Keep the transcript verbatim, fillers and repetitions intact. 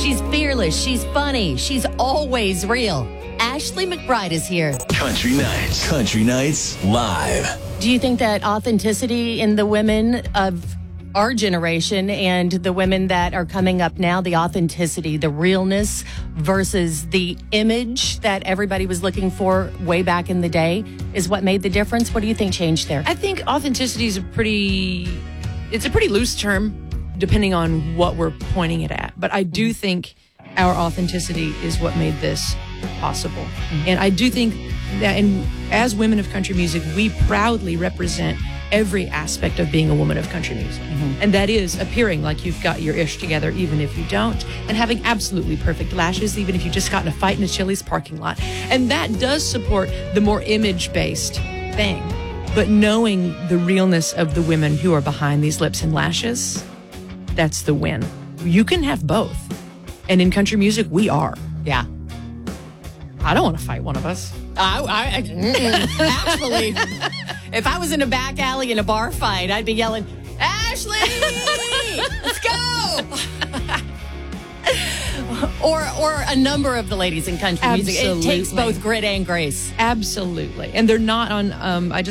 She's fearless. She's funny. She's always real. Ashley McBryde is here. Country Nights. Country Nights Live. Do you think that authenticity in the women of our generation and the women that are coming up now, the authenticity, the realness versus the image that everybody was looking for way back in the day is what made the difference? What do you think changed there? I think authenticity is a pretty, it's a pretty loose term depending on what we're pointing it at. But I do think our authenticity is what made this possible. Mm-hmm. And I do think that in, as women of country music, we proudly represent every aspect of being a woman of country music. Mm-hmm. And that is appearing like you've got your ish together, even if you don't, and having absolutely perfect lashes, even if you just got in a fight in a Chili's parking lot. And that does support the more image-based thing. But knowing the realness of the women who are behind these lips and lashes, that's the win. You can have both. And in country music, we are. Yeah. I don't want to fight one of us. I, I, actually, if I was in a back alley in a bar fight, I'd be yelling, Ashley, let's go. or or a number of the ladies in country Absolutely. music. It takes both grit and grace. Absolutely. And they're not on, um, I just